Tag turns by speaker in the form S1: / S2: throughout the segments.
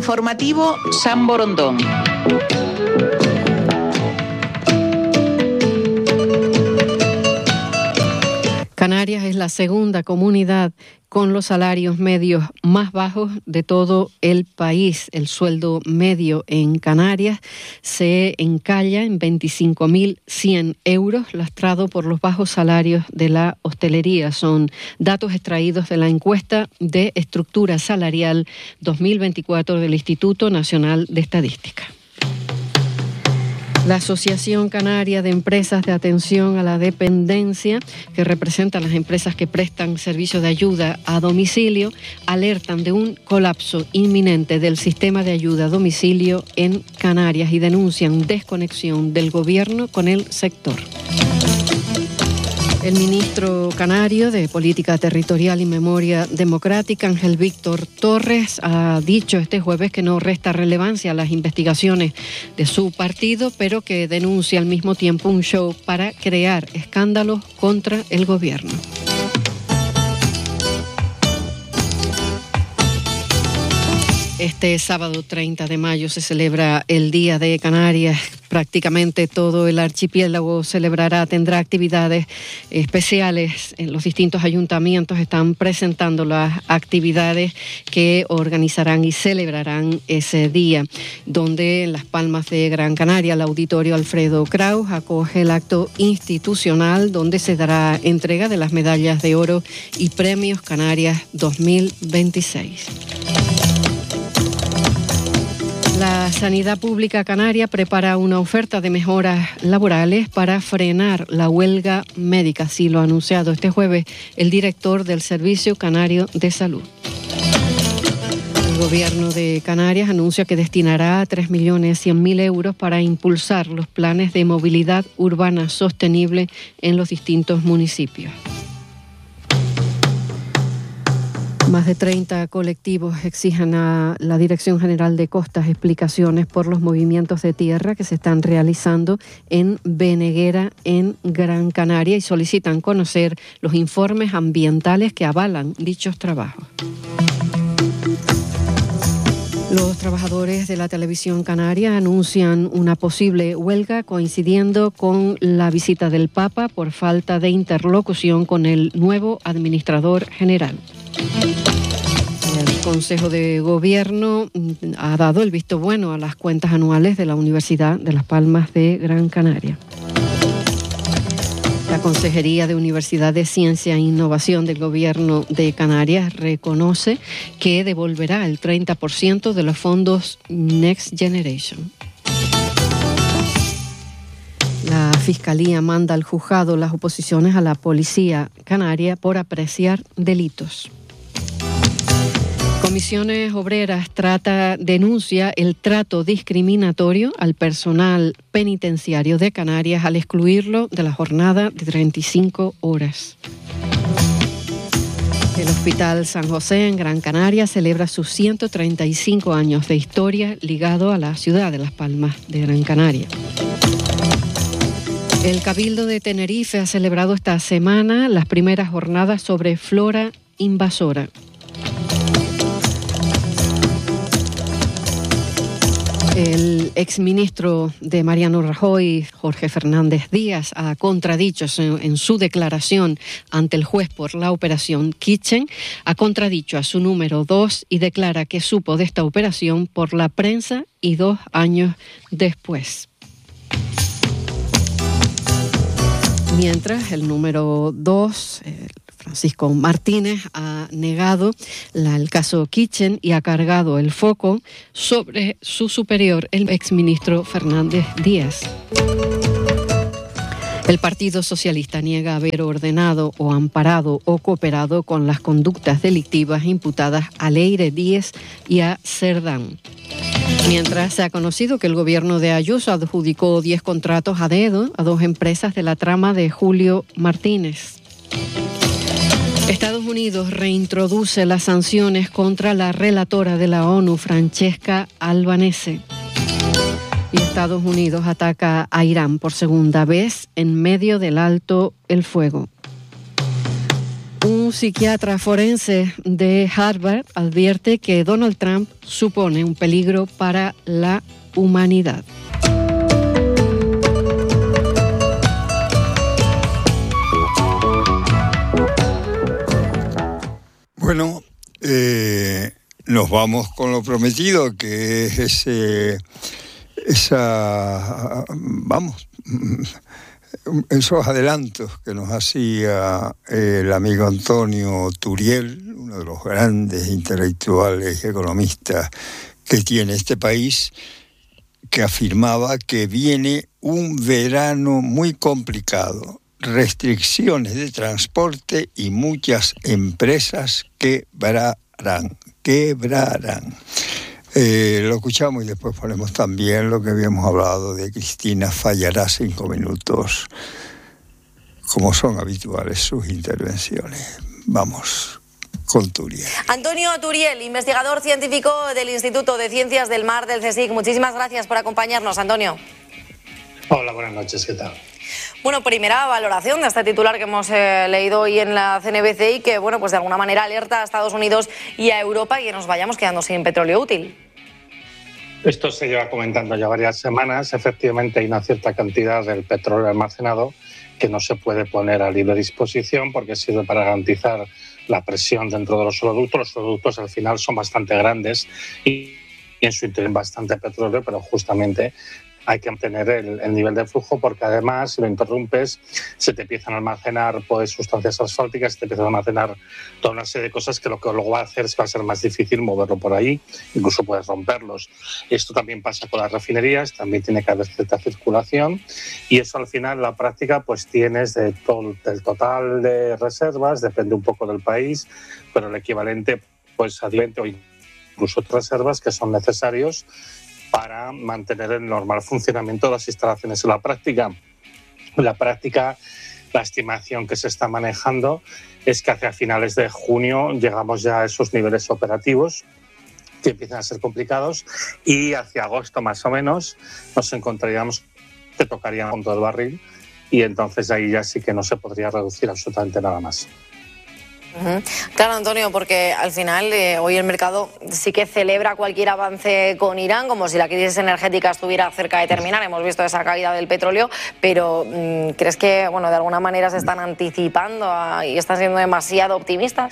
S1: Informativo San Borondón.
S2: Canarias es la segunda comunidad con los salarios medios más bajos de todo el país. El sueldo medio en Canarias se encalla en 25.100 euros, lastrado por los bajos salarios de la hostelería. Son datos extraídos de la encuesta de estructura salarial 2024 del Instituto Nacional de Estadística. La Asociación Canaria de Empresas de Atención a la Dependencia, que representa a las empresas que prestan servicios de ayuda a domicilio, alertan de un colapso inminente del sistema de ayuda a domicilio en Canarias y denuncian desconexión del gobierno con el sector. El ministro canario de Política Territorial y Memoria Democrática, Ángel Víctor Torres, ha dicho este jueves que no resta relevancia a las investigaciones de su partido, pero que denuncia al mismo tiempo un show para crear escándalos contra el gobierno. Este sábado 30 de mayo se celebra el Día de Canarias. Prácticamente todo el archipiélago tendrá actividades especiales. En los distintos ayuntamientos están presentando las actividades que organizarán y celebrarán ese día, donde en Las Palmas de Gran Canaria el Auditorio Alfredo Kraus acoge el acto institucional donde se dará entrega de las medallas de oro y premios Canarias 2026. La Sanidad Pública Canaria prepara una oferta de mejoras laborales para frenar la huelga médica, así lo ha anunciado este jueves el director del Servicio Canario de Salud. El Gobierno de Canarias anuncia que destinará 3.100.000 euros para impulsar los planes de movilidad urbana sostenible en los distintos municipios. Más de 30 colectivos exigen a la Dirección General de Costas explicaciones por los movimientos de tierra que se están realizando en Beneguera, en Gran Canaria, y solicitan conocer los informes ambientales que avalan dichos trabajos. Los trabajadores de la televisión canaria anuncian una posible huelga coincidiendo con la visita del Papa por falta de interlocución con el nuevo administrador general. El Consejo de Gobierno ha dado el visto bueno a las cuentas anuales de la Universidad de Las Palmas de Gran Canaria. La Consejería de Universidad de Ciencia e Innovación del Gobierno de Canarias reconoce que devolverá el 30% de los fondos Next Generation. La Fiscalía manda al juzgado las oposiciones a la Policía Canaria por apreciar delitos. Comisiones Obreras denuncia el trato discriminatorio al personal penitenciario de Canarias al excluirlo de la jornada de 35 horas. El Hospital San José en Gran Canaria celebra sus 135 años de historia ligado a la ciudad de Las Palmas de Gran Canaria. El Cabildo de Tenerife ha celebrado esta semana las primeras jornadas sobre flora invasora. El exministro de Mariano Rajoy, Jorge Fernández Díaz, ha contradicho en su declaración ante el juez por la operación Kitchen, ha contradicho a su número 2 y declara que supo de esta operación por la prensa y 2 años después. Mientras el número 2, Francisco Martínez, ha negado el caso Kitchen y ha cargado el foco sobre su superior, el exministro Fernández Díaz. El Partido Socialista niega haber ordenado o amparado o cooperado con las conductas delictivas imputadas a Leire Díez y a Cerdán. Mientras se ha conocido que el gobierno de Ayuso adjudicó 10 contratos a dedo a 2 empresas de la trama de Julio Martínez. Estados Unidos reintroduce las sanciones contra la relatora de la ONU, Francesca Albanese. Y Estados Unidos ataca a Irán por segunda vez en medio del alto el fuego. Un psiquiatra forense de Harvard advierte que Donald Trump supone un peligro para la humanidad.
S3: Bueno, nos vamos con lo prometido, que es esos adelantos que nos hacía el amigo Antonio Turiel, uno de los grandes intelectuales y economistas que tiene este país, que afirmaba que viene un verano muy complicado, restricciones de transporte y muchas empresas quebrarán. Lo escuchamos y después ponemos también lo que habíamos hablado de Cristina fallará 5 minutos, como son habituales sus intervenciones. Vamos con Turiel.
S4: Antonio Turiel, investigador científico del Instituto de Ciencias del Mar del CSIC. Muchísimas gracias por acompañarnos, Antonio.
S5: Hola, buenas noches, ¿qué tal?
S4: Bueno, primera valoración de este titular que hemos leído hoy en la CNBC y que, bueno, pues de alguna manera alerta a Estados Unidos y a Europa y que nos vayamos quedando sin petróleo útil.
S5: Esto se lleva comentando ya varias semanas. Efectivamente, hay una cierta cantidad del petróleo almacenado que no se puede poner a libre disposición porque sirve para garantizar la presión dentro de los oleoductos. Los oleoductos al final son bastante grandes y en su interior bastante petróleo, pero justamente hay que mantener el nivel de flujo porque además, si lo interrumpes, se te empiezan a almacenar pues, sustancias asfálticas, se te empiezan a almacenar toda una serie de cosas que lo que luego va a hacer es que va a ser más difícil moverlo por ahí, incluso puedes romperlos. Esto también pasa con las refinerías, también tiene que haber cierta circulación y eso al final en la práctica pues tienes del total de reservas, depende un poco del país, pero el equivalente pues a 20 o incluso reservas que son necesarios para mantener el normal funcionamiento de las instalaciones. En la práctica, la estimación que se está manejando es que hacia finales de junio llegamos ya a esos niveles operativos que empiezan a ser complicados y hacia agosto más o menos nos encontraríamos que tocaría el fondo del barril y entonces ahí ya sí que no se podría reducir absolutamente nada más.
S4: Claro, Antonio, porque al final hoy el mercado sí que celebra cualquier avance con Irán, como si la crisis energética estuviera cerca de terminar. Hemos visto esa caída del petróleo, pero ¿crees que bueno, de alguna manera se están anticipando y están siendo demasiado optimistas?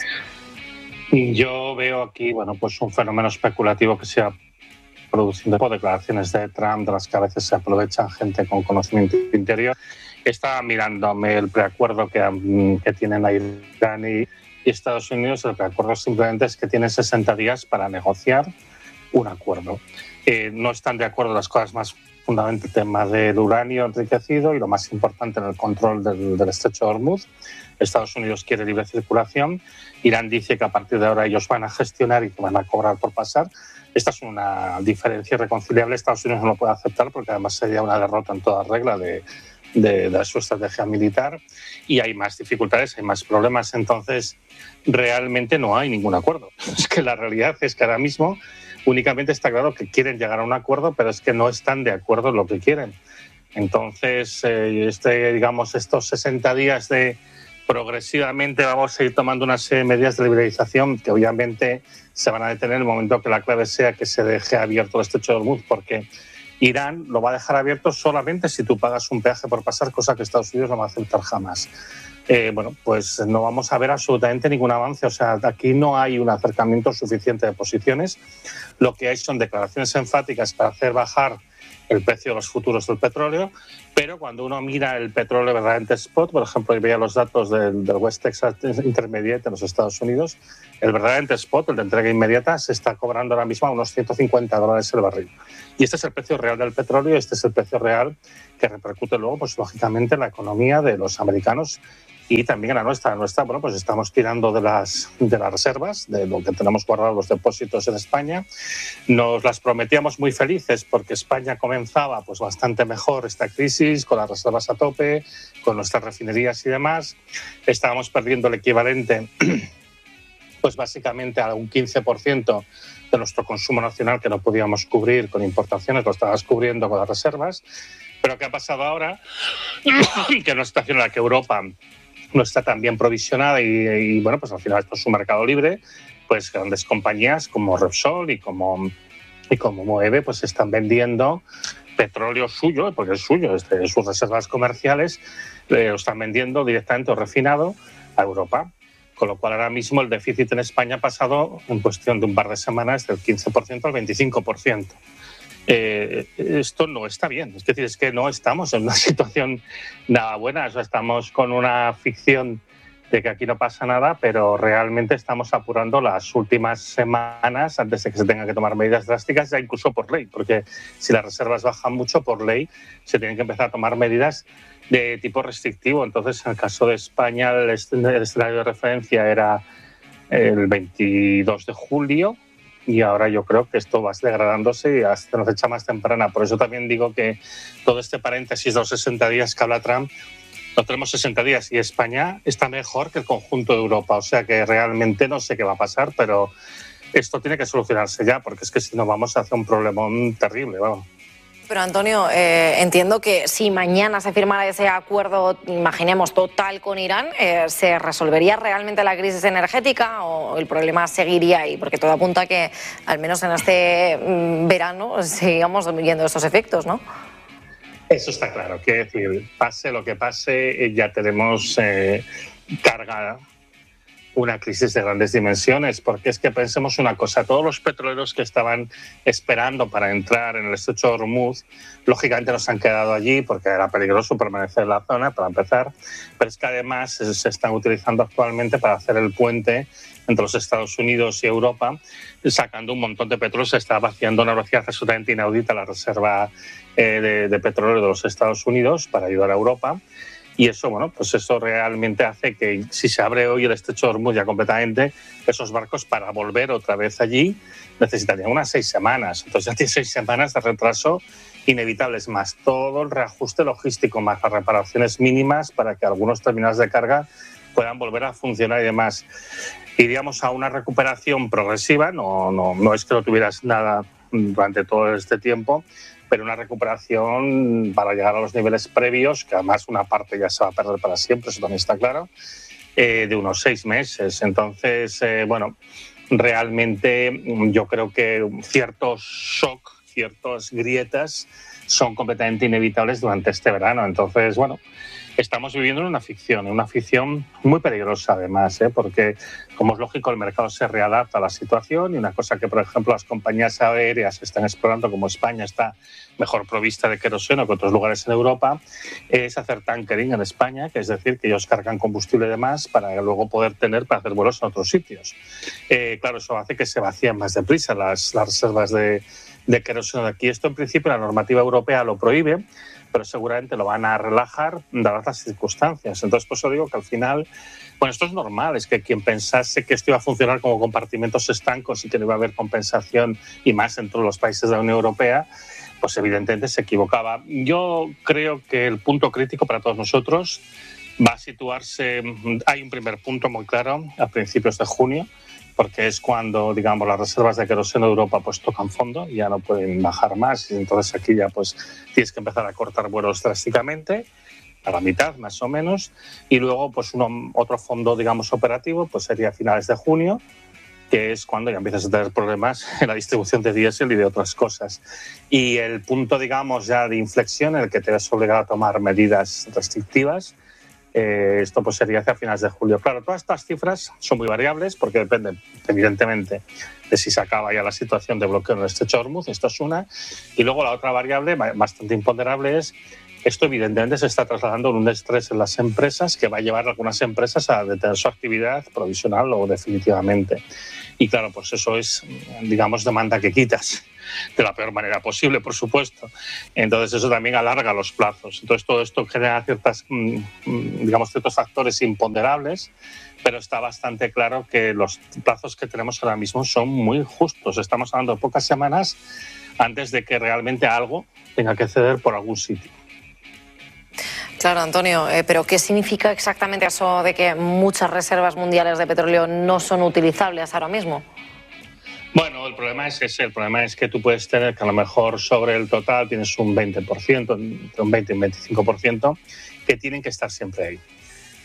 S5: Yo veo aquí pues un fenómeno especulativo que se ha produciendo por declaraciones de Trump, de las que a veces se aprovechan gente con conocimiento interior. Estaba mirándome el preacuerdo que tienen a Irán y Estados Unidos. El preacuerdo simplemente es que tienen 60 días para negociar un acuerdo. No están de acuerdo en las cosas más fundamentales, el tema del uranio enriquecido y lo más importante en el control del estrecho de Hormuz. Estados Unidos quiere libre circulación. Irán dice que a partir de ahora ellos van a gestionar y que van a cobrar por pasar. Esta es una diferencia irreconciliable. Estados Unidos no lo puede aceptar porque además sería una derrota en toda regla de su estrategia militar y hay más dificultades, hay más problemas. Entonces, realmente no hay ningún acuerdo. Es que la realidad es que ahora mismo únicamente está claro que quieren llegar a un acuerdo, pero es que no están de acuerdo en lo que quieren. Entonces, estos 60 días de progresivamente vamos a ir tomando una serie de medidas de liberalización que obviamente se van a detener en el momento que la clave sea que se deje abierto el estrecho de Hormuz, porque Irán lo va a dejar abierto solamente si tú pagas un peaje por pasar, cosa que Estados Unidos no va a aceptar jamás. Pues no vamos a ver absolutamente ningún avance. O sea, aquí no hay un acercamiento suficiente de posiciones. Lo que hay son declaraciones enfáticas para hacer bajar el precio de los futuros del petróleo, pero cuando uno mira el petróleo verdaderamente spot, por ejemplo, y veía los datos del West Texas Intermediate en los Estados Unidos, el verdaderamente spot, el de entrega inmediata, se está cobrando ahora mismo a unos $150 el barril. Y este es el precio real del petróleo, este es el precio real que repercute luego, pues lógicamente, en la economía de los americanos y también en la nuestra. Pues estamos tirando de las reservas, de lo que tenemos guardado los depósitos en España. Nos las prometíamos muy felices porque España comenzaba pues bastante mejor esta crisis, con las reservas a tope, con nuestras refinerías y demás. Estábamos perdiendo el equivalente pues básicamente a un 15% de nuestro consumo nacional que no podíamos cubrir con importaciones, lo estábamos cubriendo con las reservas. Pero ¿qué ha pasado ahora? Que en una situación en la que Europa no está tan bien provisionada y bueno, pues al final esto es un mercado libre, pues grandes compañías como Repsol y como Moeve pues están vendiendo petróleo suyo, porque es suyo, de sus reservas comerciales, lo están vendiendo directamente o refinado a Europa. Con lo cual ahora mismo el déficit en España ha pasado en cuestión de un par de semanas del 15% al 25%. Esto no está bien, es decir, es que no estamos en una situación nada buena, o sea, estamos con una ficción de que aquí no pasa nada, pero realmente estamos apurando las últimas semanas antes de que se tengan que tomar medidas drásticas, ya incluso por ley, porque si las reservas bajan mucho, por ley se tienen que empezar a tomar medidas de tipo restrictivo. Entonces, en el caso de España, el escenario de referencia era el 22 de julio y ahora yo creo que esto va degradándose y hasta una fecha más temprana. Por eso también digo que todo este paréntesis de los 60 días que habla Trump, no tenemos 60 días y España está mejor que el conjunto de Europa. O sea que realmente no sé qué va a pasar, pero esto tiene que solucionarse ya, porque es que si no vamos hacia un problemón terrible, vamos.
S4: Pero Antonio, entiendo que si mañana se firmara ese acuerdo, imaginemos, total con Irán, ¿se resolvería realmente la crisis energética o el problema seguiría ahí? Porque todo apunta a que, al menos en este verano, sigamos viendo esos efectos, ¿no?
S5: Eso está claro, que decir, pase lo que pase, ya tenemos cargada una crisis de grandes dimensiones, porque es que pensemos una cosa, todos los petroleros que estaban esperando para entrar en el estrecho de Hormuz, lógicamente no se han quedado allí porque era peligroso permanecer en la zona, para empezar, pero es que además se están utilizando actualmente para hacer el puente entre los Estados Unidos y Europa, sacando un montón de petróleo. Se está vaciando a una velocidad absolutamente inaudita la reserva de petróleo de los Estados Unidos para ayudar a Europa. Y eso, bueno, pues eso realmente hace que si se abre hoy el estrecho de Hormuz ya completamente, esos barcos para volver otra vez allí necesitarían unas 6 semanas. Entonces ya tiene 6 semanas de retraso inevitables, más todo el reajuste logístico, más las reparaciones mínimas para que algunos terminales de carga puedan volver a funcionar y demás. Iríamos a una recuperación progresiva, no es que no tuvieras nada durante todo este tiempo, pero una recuperación para llegar a los niveles previos, que además una parte ya se va a perder para siempre, eso también está claro, de unos 6 meses. Entonces, bueno, realmente yo creo que ciertos shock, ciertas grietas son completamente inevitables durante este verano. Entonces, bueno, estamos viviendo en una ficción muy peligrosa además, porque como es lógico el mercado se readapta a la situación y una cosa que por ejemplo las compañías aéreas están explorando, como España está mejor provista de queroseno que otros lugares en Europa, es hacer tankering en España, que es decir que ellos cargan combustible de más para luego poder tener para hacer vuelos en otros sitios. Claro, eso hace que se vacíen más deprisa las reservas de queroseno de aquí. Esto en principio la normativa europea lo prohíbe, pero seguramente lo van a relajar dadas las circunstancias. Entonces, por eso digo que al final, bueno, esto es normal, es que quien pensase que esto iba a funcionar como compartimentos estancos y que no iba a haber compensación y más entre los países de la Unión Europea, pues evidentemente se equivocaba. Yo creo que el punto crítico para todos nosotros va a situarse, hay un primer punto muy claro a principios de junio, porque es cuando, digamos, las reservas de queroseno de Europa pues tocan fondo y ya no pueden bajar más. Y entonces aquí ya pues tienes que empezar a cortar vuelos drásticamente, a la mitad más o menos. Y luego pues otro fondo, digamos, operativo pues sería a finales de junio, que es cuando ya empiezas a tener problemas en la distribución de diésel y de otras cosas. Y el punto, digamos, ya de inflexión en el que te ves obligado a tomar medidas restrictivas, esto pues sería hacia finales de julio. Claro, todas estas cifras son muy variables porque dependen, evidentemente, de si se acaba ya la situación de bloqueo en el estrecho de Hormuz, esto es una. Y luego la otra variable, bastante imponderable, es esto evidentemente se está trasladando en un estrés en las empresas que va a llevar a algunas empresas a detener su actividad provisional o definitivamente. Y claro, pues eso es, digamos, demanda que quitas de la peor manera posible, por supuesto. Entonces eso también alarga los plazos. Entonces todo esto genera ciertos factores imponderables, pero está bastante claro que los plazos que tenemos ahora mismo son muy justos. Estamos hablando de pocas semanas antes de que realmente algo tenga que ceder por algún sitio.
S4: Claro, Antonio, pero ¿qué significa exactamente eso de que muchas reservas mundiales de petróleo no son utilizables ahora mismo?
S5: Bueno, el problema es ese. El problema es que tú puedes tener que a lo mejor sobre el total tienes un 20%, entre un 20 y un 25%, que tienen que estar siempre ahí.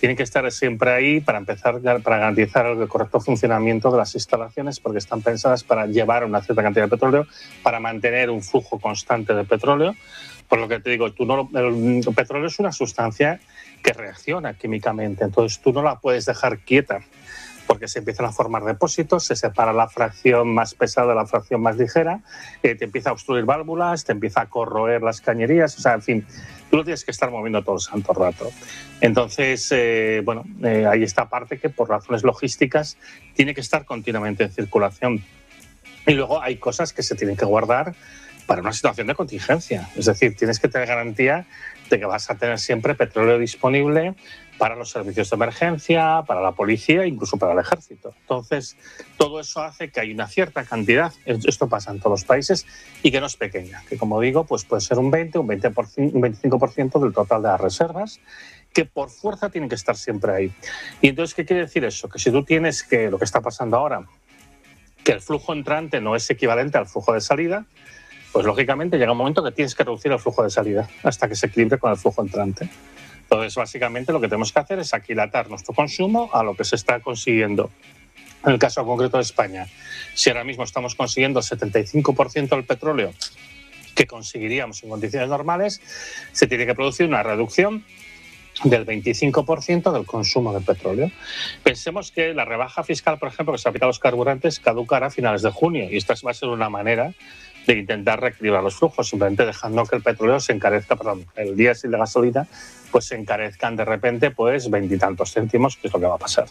S5: tienen que estar siempre ahí para empezar, para garantizar el correcto funcionamiento de las instalaciones, porque están pensadas para llevar una cierta cantidad de petróleo, para mantener un flujo constante de petróleo. Por lo que te digo, el petróleo es una sustancia que reacciona químicamente, entonces tú no la puedes dejar quieta, porque se empiezan a formar depósitos, se separa la fracción más pesada de la fracción más ligera, te empieza a obstruir válvulas, te empieza a corroer las cañerías, o sea, en fin, tú lo tienes que estar moviendo todo el santo rato. Entonces, hay esta parte que por razones logísticas tiene que estar continuamente en circulación. Y luego hay cosas que se tienen que guardar para una situación de contingencia. Es decir, tienes que tener garantía de que vas a tener siempre petróleo disponible para los servicios de emergencia, para la policía, incluso para el ejército. Entonces, todo eso hace que hay una cierta cantidad, esto pasa en todos los países, y que no es pequeña, que como digo, pues puede ser un 20, un 25% del total de las reservas, que por fuerza tienen que estar siempre ahí. Y entonces, ¿qué quiere decir eso? Que si tú tienes lo que está pasando ahora, que el flujo entrante no es equivalente al flujo de salida, pues lógicamente llega un momento que tienes que reducir el flujo de salida hasta que se equilibre con el flujo entrante. Entonces, básicamente lo que tenemos que hacer es aquilatar nuestro consumo a lo que se está consiguiendo. En el caso concreto de España, si ahora mismo estamos consiguiendo el 75% del petróleo que conseguiríamos en condiciones normales, se tiene que producir una reducción del 25% del consumo de petróleo. Pensemos que la rebaja fiscal, por ejemplo, que se aplica a los carburantes, caducará a finales de junio, y esta va a ser una manera de intentar reequilibrar los flujos, simplemente dejando que el petróleo se encarezca, el diésel y la gasolina, pues se encarezcan de repente pues 20 y tantos céntimos, que es lo que va a pasar.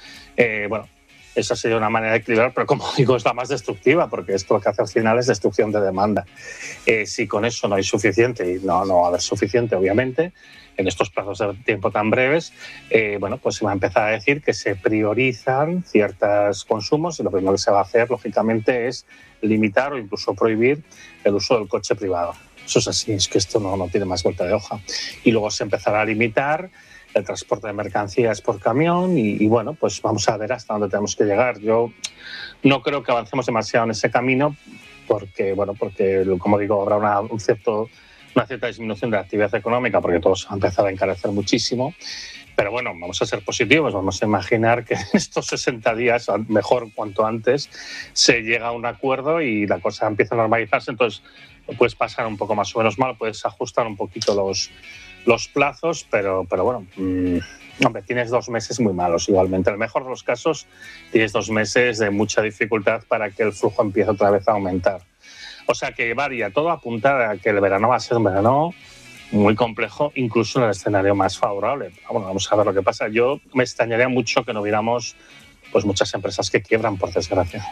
S5: Esa sería una manera de equilibrar, pero como digo, es la más destructiva, porque esto lo que hace al final es destrucción de demanda. Si con eso no hay suficiente, y no va a haber suficiente, obviamente, en estos plazos de tiempo tan breves, pues se va a empezar a decir que se priorizan ciertos consumos, y lo primero que se va a hacer, lógicamente, es limitar o incluso prohibir el uso del coche privado. Eso es así, es que esto no tiene más vuelta de hoja. Y luego se empezará a limitar el transporte de mercancías por camión y pues vamos a ver hasta dónde tenemos que llegar. Yo no creo que avancemos demasiado en ese camino porque como digo, habrá una cierta disminución de la actividad económica porque todo se va a empezar a encarecer muchísimo. Pero bueno, vamos a ser positivos, vamos a imaginar que en estos 60 días, mejor cuanto antes, se llega a un acuerdo y la cosa empieza a normalizarse. Entonces, puedes pasar un poco más o menos mal, puedes ajustar un poquito los plazos, pero bueno, tienes 2 meses muy malos igualmente. En el mejor de los casos, tienes 2 meses de mucha dificultad para que el flujo empiece otra vez a aumentar. O sea que varía, todo apunta a que el verano va a ser un verano muy complejo, incluso en el escenario más favorable. Bueno, vamos a ver lo que pasa. Yo me extrañaría mucho que no viéramos pues muchas empresas que quiebran, por desgracia.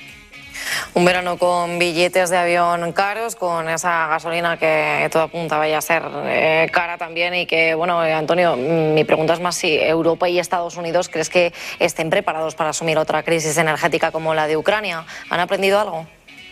S4: Un verano con billetes de avión caros, con esa gasolina que todo apunta vaya a ser cara también y que, bueno, Antonio, mi pregunta es más si Europa y Estados Unidos crees que estén preparados para asumir otra crisis energética como la de Ucrania. ¿Han aprendido algo?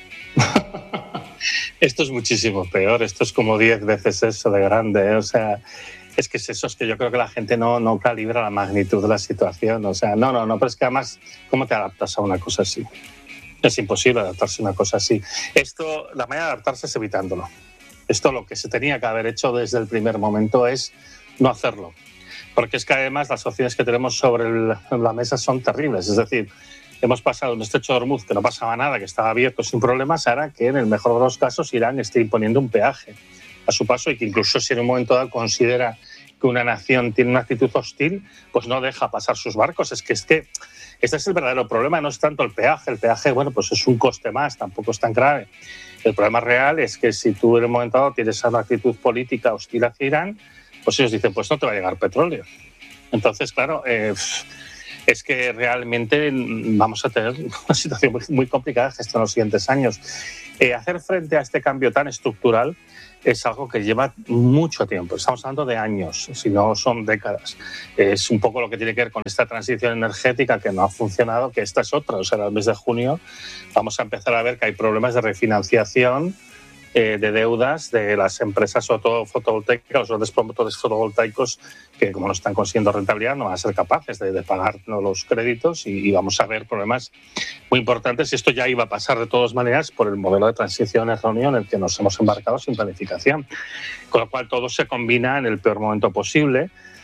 S5: Esto es muchísimo peor, esto es como 10 veces eso de grande, ¿eh? O sea, es que yo creo que la gente no calibra la magnitud de la situación, o sea, no, pero es que además, ¿cómo te adaptas a una cosa así? Es imposible adaptarse a una cosa así. La manera de adaptarse es evitándolo. Esto lo que se tenía que haber hecho desde el primer momento es no hacerlo, porque es que además las opciones que tenemos sobre la mesa son terribles, es decir, hemos pasado un estrecho de Hormuz que no pasaba nada, que estaba abierto sin problemas, ahora que en el mejor de los casos Irán esté imponiendo un peaje a su paso y que incluso si en un momento dado considera que una nación tiene una actitud hostil, pues no deja pasar sus barcos. Es que este es el verdadero problema, no es tanto el peaje, pues es un coste más, tampoco es tan grave. El problema real es que si tú en un momento dado tienes una actitud política hostil hacia Irán, pues ellos dicen, pues no te va a llegar petróleo. Entonces, claro, es que realmente vamos a tener una situación muy complicada en los siguientes años. Hacer frente a este cambio tan estructural es algo que lleva mucho tiempo. Estamos hablando de años, si no son décadas. Es un poco lo que tiene que ver con esta transición energética que no ha funcionado, que esta es otra. O sea, en el mes de junio vamos a empezar a ver que hay problemas de refinanciación de deudas de las empresas, sobre todo fotovoltaicas, los grandes promotores fotovoltaicos, que como no están consiguiendo rentabilidad no van a ser capaces de pagar los créditos y vamos a ver problemas muy importantes. Y esto ya iba a pasar de todas maneras por el modelo de transición erróneo en el que nos hemos embarcado sin planificación. Con lo cual todo se combina en el peor momento posible.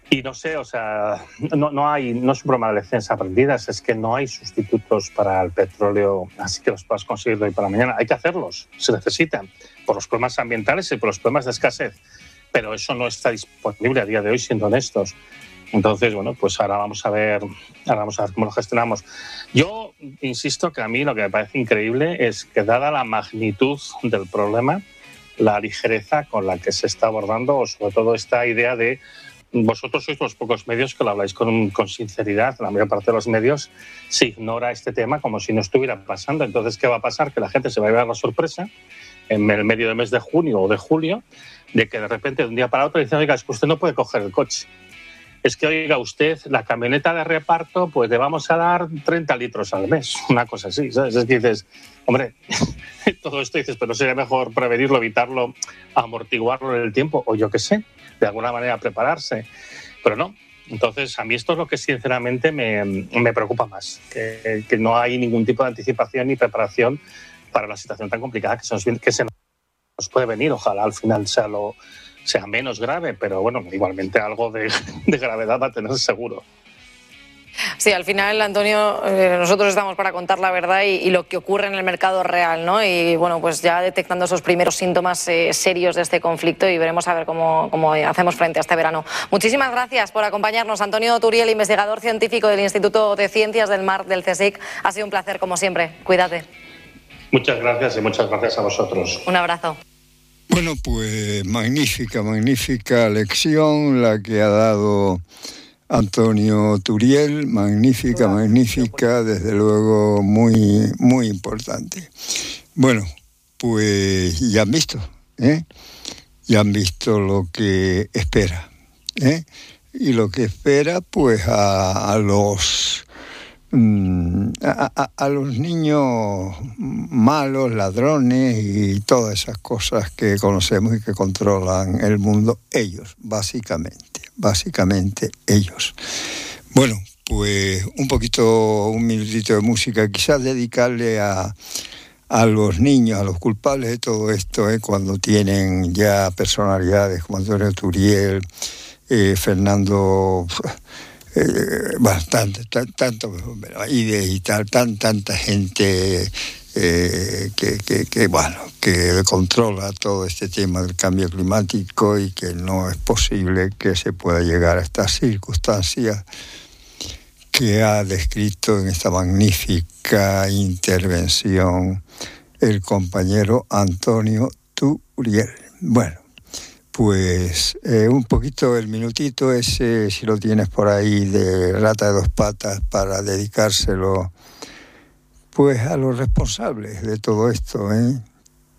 S5: Y no sé, o sea, no es un problema de lecciones aprendidas, es que no hay sustitutos para el petróleo, así que los puedas conseguir de hoy para mañana. Hay que hacerlos, se necesitan, por los problemas ambientales y por los problemas de escasez. Pero eso no está disponible a día de hoy, siendo honestos. Entonces, bueno, pues ahora vamos a ver cómo lo gestionamos. Yo insisto que a mí lo que me parece increíble es que, dada la magnitud del problema, la ligereza con la que se está abordando, o sobre todo esta idea de vosotros sois los pocos medios que lo habláis con sinceridad. La mayor parte de los medios se ignora este tema como si no estuviera pasando. Entonces, ¿qué va a pasar? Que la gente se va a llevar la sorpresa en el medio del mes de junio o de julio de que de repente de un día para otro dicen: oiga, es que usted no puede coger el coche. Es que, oiga, usted, la camioneta de reparto, pues le vamos a dar 30 litros al mes. Una cosa así, ¿sabes? Es que dices, hombre, todo esto dices, pero sería mejor prevenirlo, evitarlo, amortiguarlo en el tiempo, o yo qué sé, de alguna manera prepararse. Pero no. Entonces, a mí esto es lo que sinceramente me preocupa más, que no hay ningún tipo de anticipación ni preparación para la situación tan complicada que se nos puede venir. Ojalá al final sea menos grave, pero bueno, igualmente algo de gravedad va a tener seguro.
S4: Sí, al final, Antonio, nosotros estamos para contar la verdad y lo que ocurre en el mercado real, ¿no? Y bueno, pues ya detectando esos primeros síntomas serios de este conflicto, y veremos a ver cómo hacemos frente a este verano. Muchísimas gracias por acompañarnos, Antonio Turiel, investigador científico del Instituto de Ciencias del Mar del CSIC. Ha sido un placer, como siempre. Cuídate.
S5: Muchas gracias y muchas gracias a vosotros.
S4: Un abrazo.
S3: Bueno, pues magnífica lección la que ha dado Antonio Turiel, magnífica, desde luego muy importante. Bueno, pues ya han visto, ya han visto lo que espera, y lo que espera pues a los niños malos, ladrones y todas esas cosas que conocemos y que controlan el mundo, ellos, básicamente ellos. Bueno, pues un minutito de música, quizás dedicarle a los niños, a los culpables de todo esto, cuando tienen ya personalidades como Antonio Turiel, Fernando... tanto y tal, tanta gente que controla todo este tema del cambio climático, y que no es posible que se pueda llegar a estas circunstancias que ha descrito en esta magnífica intervención el compañero Antonio Turiel. Bueno, pues un poquito el minutito ese, si lo tienes por ahí, de Rata de Dos Patas, para dedicárselo pues a los responsables de todo esto,